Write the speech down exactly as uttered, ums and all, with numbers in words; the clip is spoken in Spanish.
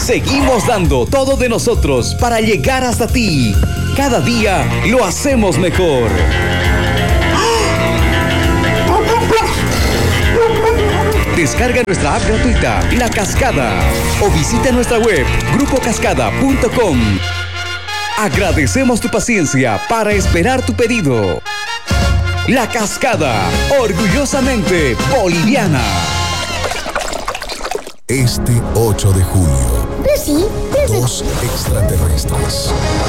Seguimos dando todo de nosotros para llegar hasta ti. Cada día lo hacemos mejor. Descarga nuestra app gratuita, La Cascada, o visita nuestra web, grupo cascada punto com. Agradecemos tu paciencia para esperar tu pedido. La Cascada, orgullosamente boliviana. Este ocho de junio, Pero sí, pero... dos extraterrestres